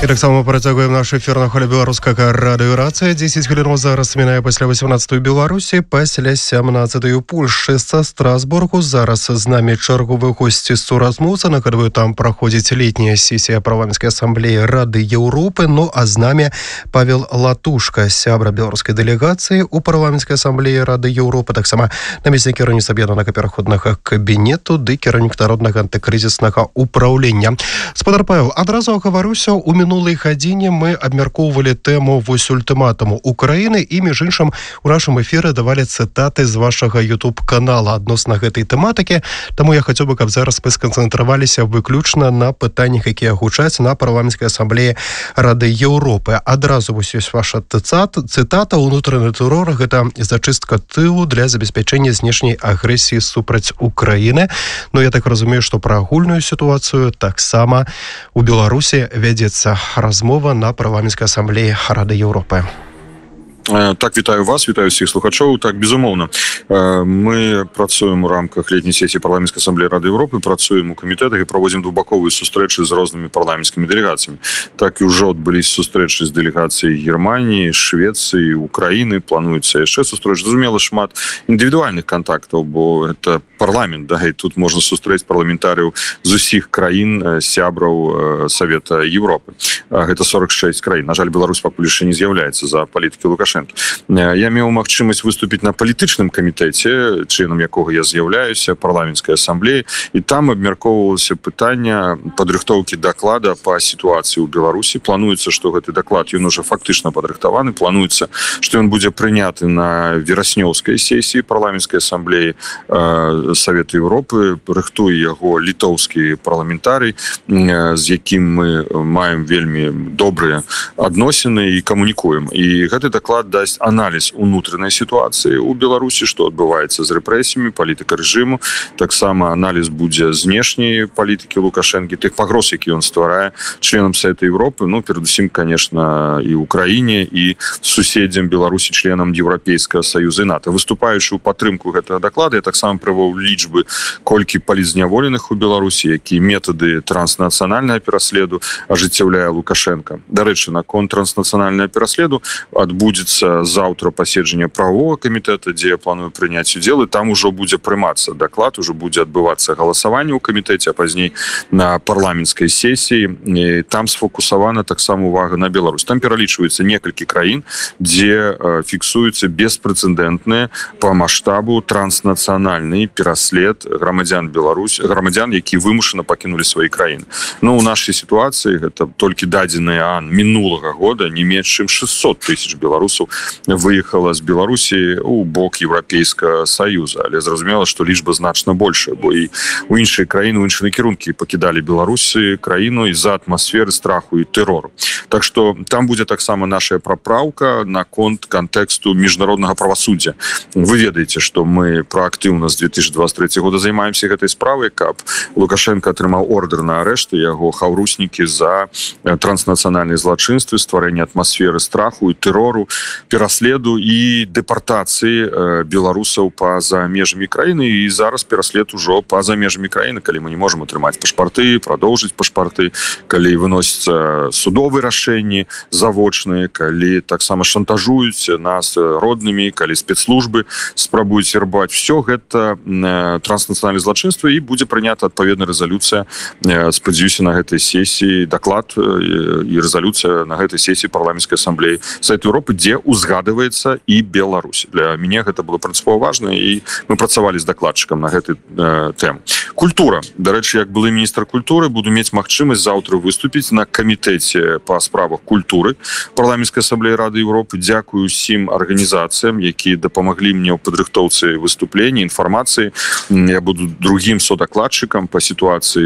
І так само працягваем наш эфир на хвалі беларускага радыёрацыя. 10 хвілін зараз мінае пасля 18-й Беларусі, пасля 17-й у Польшчы са Страсбургу. Зараз з намі чарговы госці з Суразмуса, на кадвую там праходзіць летняя сесія парламенцкай асамблеі Рады Еўропы. Ну а з намі Павел Латушка, сябра беларускай дэлегацыі у парламенцкай асамблеі Рады Еўропы, таксама намеснік кіраўніка аб'яднанага пераходнага кабінету ды кіраўнік народнага антыкрызіснага ўпраўлення. Спадар Павел, адразу гаваруся, у мінулай гадзіне мы абмяркоўвалі тэму вось ультыматуму Украіны і, між іншым, у нашым эфіры давалі цытаты з вашага YouTube-канала адносна гэтай тэматыкі, таму я хацеў бы, каб зараз мы сканцэнтраваліся выключна на пытаннях, якія гучаць на парламенцкай асамблеі Рады Еўропы. Адразу вось ёсць ваша цытата: «Унутраны тэрор – гэта зачыстка тылу для забеспячэння знешняй агрэсіі супраць Украіны». Ну, я так разумею, што пра агульную сітуацыю таксама у Беларусі вядзецца размова на парламенцкай асамблеі Рады Еўропы. Так, вітаю вас, вітаю всіх слухачоў. Так, безумоўна, мы працуем у рамках летняй сесіі парламенцкай асамблеі Рады Еўропы, працуем у камітэтах і праводзім двухбаковыя сустрэчы з рознымі парламенцкімі дэлегацыямі. Так і ўжо адбыліся сустрэчы з дэлегацыяй Германіі, Швецыі, Украіны, плануецца яшчэ сустрэч. Зразумела, шмат індывідуальных кантактаў, бо это парламент, да, і тут можна сустрэць парламентарыяў з усіх краін, сябраў Савета Еўропы. Гэта 46 краін. На жаль, Беларусь пакуль яшчэ не з'яўляецца за палітыкі Лукашенка. Я меў магчымасць выступіць на палітычным камітэце, членам якога я з'яўляюся, парламенцкай асамблеі, і там абмяркоўвалася пытанне падрыхтоўкі даклада па сітуацыі ў Беларусі. Плануецца, што гэты даклад, ён ужо фактычна падрыхтаваны. Плануецца, што ён будзе прыняты на вераснёўскай сесіі парламенцкай асамблеі Савета Еўропы. Рыхтуе яго літоўскі парламентарый, з якім мы маем вельмі добрыя адносіны і камунікуем. І гэты даклад дасць аналіз унутранай сітуацыі ў Беларусі, што адбываецца з рэпрэсіямі, палітыка рэжыму. Таксама аналіз будзе знешняй палітыкі Лукашэнкі, тых пагроз, які ён стварае членам Савета Еўропы, ну, перадусім, конечно, і Украіне, і суседзям Беларусі, членам Еўрапейскага саюза і НАТО. Выступаючы ў падтрымку гэтага даклада, я таксама прывёў лічбы, колькі палітзняволеных у Беларусі, якія метады транснацыянальнага пераследу ажыццяўляе Лукашенко. Дарэчы, наконт транснацыянальнага пераследу адбудзецца заўтра паседжанне правовага камітэта, дзе я планую прыняць удзел, і там ужо будзе прымацца даклад, ужо будзе адбывацца галасаванне ў камітэце, а пазней на парламенцкай сесіі. І там сфокусавана таксама увага на Беларусь. Там пералічваецца некалькі краін, дзе фіксуецца беспрэцэдэнтны па маштабу транснацыянальны пераслед грамадзян Беларусь, грамадзян, які вымушана пакінулі свае краіны. Ну, у нашай сітуацыі гэта толькі дадзеныя мінулага года не менш чым 600 тысяч беларусаў выехала з Беларусі у бок Еўрапейскага саюза, але зразумела, што лічба значна большая, бо і у іншыя краіны, у іншыя накірункі пакідалі Беларусі краіну з-за атмасферы страху і тэрору. Так што там будзе таксама наша прапраўка наконт кантэксту міжнароднага правасуддзя. Вы ведаеце, што мы праактыўна з 2023 года займаемся гэтай справай, каб Лукашенко атрымаў ордэр на арышт, яго хаўруснікі за транснацыянальныя злачынствы, стварэнне атмасферы страху і тэрору, пераследу і дэпартацыі беларусаў па-за межамі краіны, і зараз пераслед ужо па-за межамі краіны, калі мы не можам атрымаць пашпарты, прадоўжыць пашпарты, калі выносяцца судовыя рашэнні завочныя, калі таксама шантажуюць нас роднымі, калі спецслужбы спрабуюць вербаваць. Все гэта транснацыянальнае злачынства, і будзе прынята адпаведная рэзалюцыя, спадзяюся, на гэтай сесіі, даклад і рэзалюцыя на гэтай сесіі парламенцкай асамблеі Савета Еўропы, дзе узгадываецца і Беларусь. Для мяне гэта было прынцыпова важна, і мы працавалі з дакладчыкам на гэты тэм. Культура. Дарэчы, як былы міністр культуры, буду мець магчымасць заўтра выступіць на камітэце па справах культуры парламенцкай асамблеі Рады Еўропы. Дзякую усім арганізацыям, якія дапамаглі мне ў падрыхтоўцы выступлення, інфармацыі. Я буду другім содакладчыкам па сітуацыі